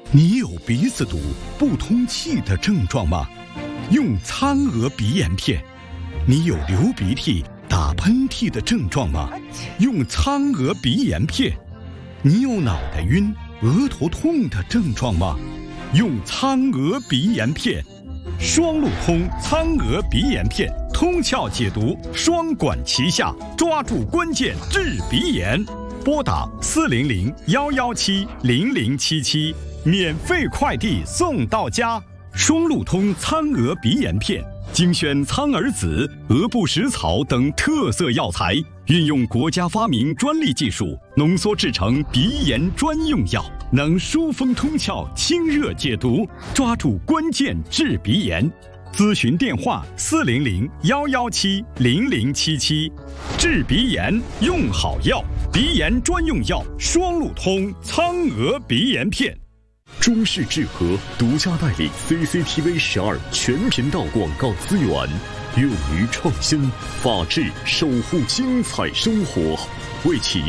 你有鼻子堵、不通气的症状吗？用苍娥鼻炎片。你有流鼻涕、打喷嚏的症状吗？用苍娥鼻炎片。你有脑袋晕、额头痛的症状吗？用苍娥鼻炎片。双路通苍娥鼻炎片，通窍解毒，双管齐下，抓住关键治鼻炎。拨打400-117-0077，免费快递送到家。双路通苍娥鼻炎片，精选苍耳子、鹅不食草等特色药材，运用国家发明专利技术，浓缩制成鼻炎专用药，能疏风通窍、清热解毒，抓住关键治鼻炎。咨询电话400-117-0077。治鼻炎用好药，鼻炎专用药双路通苍娥鼻炎片。 中式智和独家代理 CCTV12全频道广告资源，勇于创新，法治守护精彩生活，为企业